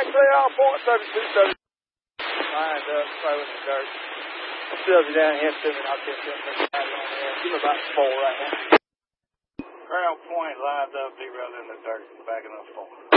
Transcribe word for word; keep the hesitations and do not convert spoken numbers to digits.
Actually, I'll point thirty-two, thirty. Lined up, throw in the dirt. I'll shove you down here to me and I'll catch you up there. Give me about four right now. Crown Point lined up, be right in the dirt, backing up four.